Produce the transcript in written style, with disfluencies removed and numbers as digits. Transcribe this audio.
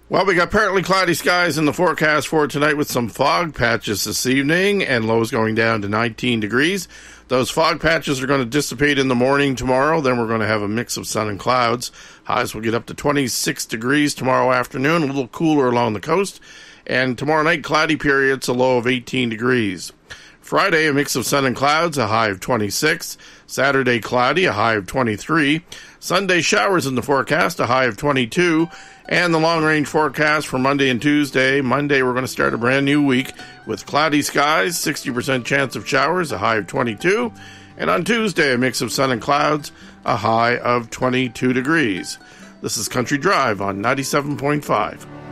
Well, we got partly cloudy skies in the forecast for tonight with some fog patches this evening and lows going down to 19 degrees. Those fog patches are going to dissipate in the morning tomorrow. Then we're going to have a mix of sun and clouds. Highs will get up to 26 degrees tomorrow afternoon, a little cooler along the coast. And tomorrow night, cloudy periods, a low of 18 degrees. Friday, a mix of sun and clouds, a high of 26. Saturday, cloudy, a high of 23. Sunday, showers in the forecast, a high of 22. And the long-range forecast for Monday and Tuesday. Monday, we're going to start a brand new week with cloudy skies, 60% chance of showers, a high of 22. And on Tuesday, a mix of sun and clouds, a high of 22 degrees. This is Country Drive on 97.5.